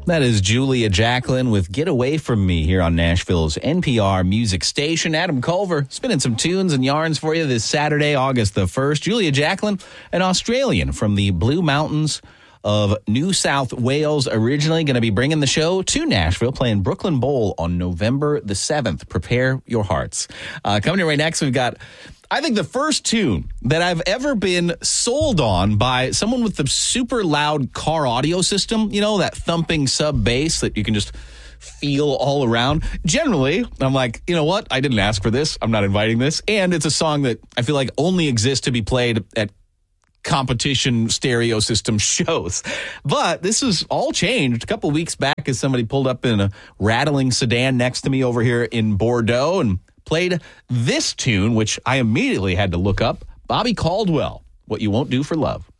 That is Julia Jacklin with Get Away From Me here on Nashville's NPR music station. Adam Culver spinning some tunes and yarns for you this Saturday, August the 1st. Julia Jacklin, an Australian from the Blue Mountains of New South Wales, originally going to be bringing the show to Nashville, playing Brooklyn Bowl on November the 7th. Prepare your hearts. Coming in right next, we've got, I think, the first tune that I've ever been sold on by someone with the super loud car audio system, you know, that thumping sub bass that you can just feel all around. Generally, I'm like, you know what? I didn't ask for this. I'm not inviting this. And it's a song that I feel like only exists to be played at competition stereo system shows. But this is all changed a couple weeks back as somebody pulled up in a rattling sedan next to me over here in Bordeaux and played this tune, which I immediately had to look up. Bobby Caldwell, What You Won't Do for Love.